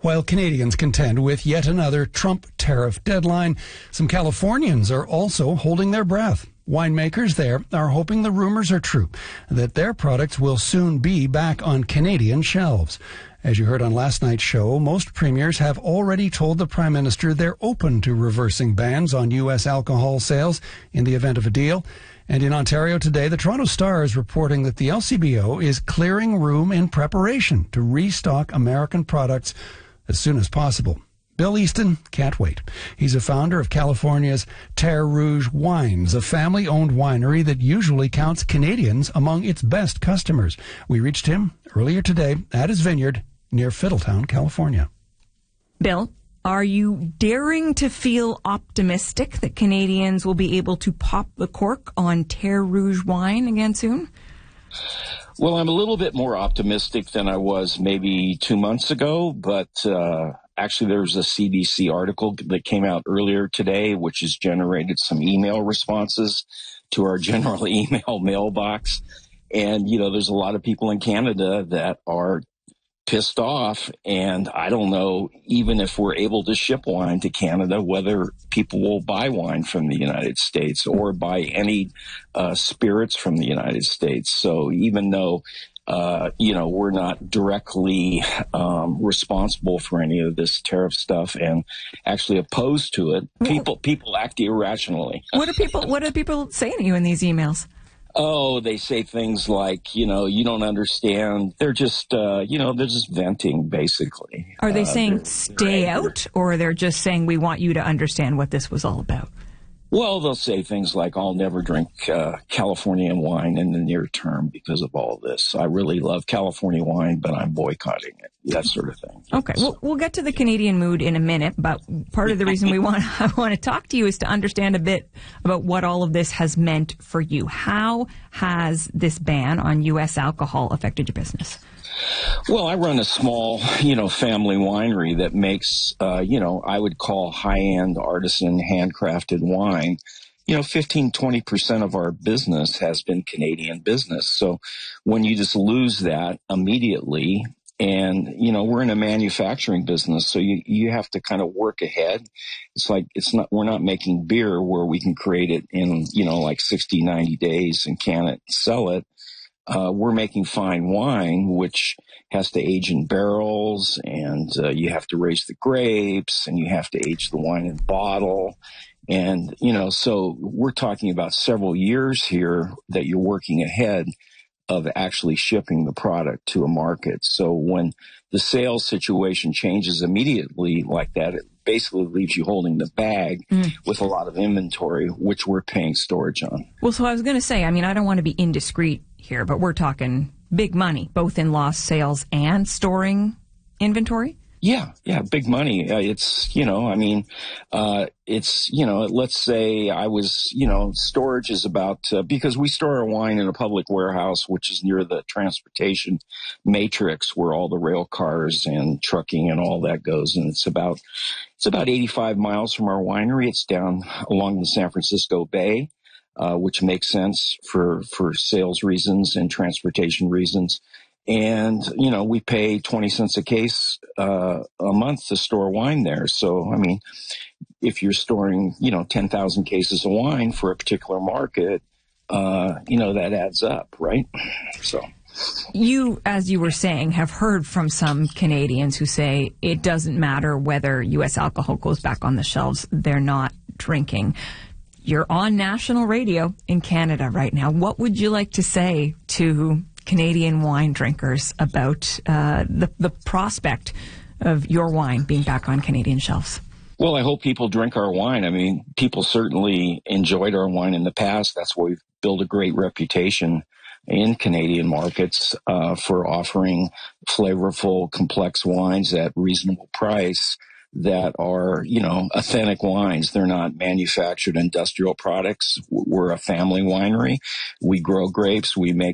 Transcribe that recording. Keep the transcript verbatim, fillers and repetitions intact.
While Canadians contend with yet another Trump tariff deadline, some Californians are also holding their breath. Winemakers there are hoping the rumors are true, that their products will soon be back on Canadian shelves. As you heard on last night's show, most premiers have already told the Prime Minister they're open to reversing bans on U S alcohol sales in the event of a deal. And in Ontario today, the Toronto Star is reporting that the L C B O is clearing room in preparation to restock American products as soon as possible. Bill Easton can't wait. He's a founder of California's Terre Rouge Wines, a family-owned winery that usually counts Canadians among its best customers. We reached him earlier today at his vineyard near Fiddletown, California. Bill, are you daring to feel optimistic that Canadians will be able to pop the cork on Terre Rouge wine again soon? Well, I'm a little bit more optimistic than I was maybe two months ago, but uh, actually there's a C B C article that came out earlier today, which has generated some email responses to our general email mailbox. And, you know, there's a lot of people in Canada that are pissed off, and I don't know, even if we're able to ship wine to Canada, whether people will buy wine from the United States or buy any uh, spirits from the United States. So even though, uh, you know, we're not directly um, responsible for any of this tariff stuff and actually opposed to it, people people act irrationally. What do people What do people say to you in these emails? Oh, they say things like, you know, you don't understand. They're just, uh, you know, they're just venting, basically. Are they uh, saying they're, stay they're out, or they're just saying we want you to understand what this was all about? Well, they'll say things like, I'll never drink uh, Californian wine in the near term because of all this. I really love California wine, but I'm boycotting it. That sort of thing. Okay, So, well, we'll get to the Canadian mood in a minute, but part of the reason we want I want to talk to you is to understand a bit about what all of this has meant for you. How has this ban on U S alcohol affected your business? Well, I run a small, you know, family winery that makes, uh, you know, I would call high-end artisan handcrafted wine. You know, fifteen, twenty percent of our business has been Canadian business. So when you just lose that immediately, and, you know, we're in a manufacturing business, so you, you have to kind of work ahead. It's like, it's not, we're not making beer where we can create it in, you know, like sixty, ninety days and can it, sell it. Uh, we're making fine wine, which has to age in barrels, and uh, you have to raise the grapes, and you have to age the wine in bottle. And, you know, so we're talking about several years here that you're working ahead of actually shipping the product to a market. So when the sales situation changes immediately like that, it basically leaves you holding the bag mm. with a lot of inventory, which we're paying storage on. Well, so I was going to say, I mean, I don't want to be indiscreet here, but we're talking big money, both in lost sales and storing inventory? Yeah, yeah, big money. Uh, it's, you know, I mean, uh, it's, you know, let's say I was, you know, storage is about, uh, because we store our wine in a public warehouse, which is near the transportation matrix where all the rail cars and trucking and all that goes. And it's about, it's about eighty-five miles from our winery. It's down along the San Francisco Bay, uh, which makes sense for, for sales reasons and transportation reasons. And, you know, we pay twenty cents a case uh, a month to store wine there. So, I mean, if you're storing, you know, ten thousand cases of wine for a particular market, uh, you know, that adds up, right? So you, as you were saying, have heard from some Canadians who say it doesn't matter whether U S alcohol goes back on the shelves. They're not drinking. You're on national radio in Canada right now. What would you like to say to Canadian wine drinkers about uh, the, the prospect of your wine being back on Canadian shelves? Well, I hope people drink our wine. I mean, people certainly enjoyed our wine in the past. That's why we've built a great reputation in Canadian markets uh, for offering flavorful, complex wines at reasonable price that are, you know, authentic wines. They're not manufactured industrial products. We're a family winery. We grow grapes. We make